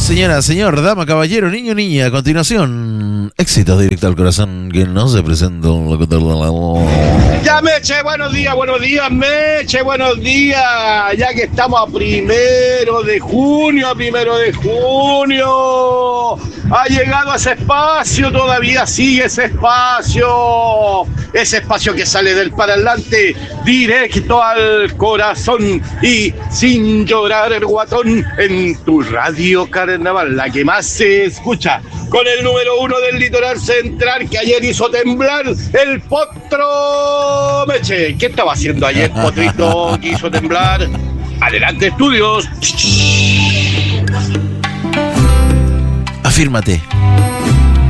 Señora, señor, dama, caballero, niño, niña, a continuación, éxitos directo al corazón que no se presenta un locutor de la voz. Ya Meche, buenos días, Meche, buenos días. Ya que estamos a primero de junio, ha llegado a ese espacio, todavía sigue ese espacio que sale del parlante directo al corazón y sin llorar el guatón en tu radio Carnaval, la que más se escucha, con el número 1 del litoral central que ayer hizo temblar el Potro Meche. ¿Qué estaba haciendo ayer, Potrito, que hizo temblar? Adelante, estudios. Afírmate.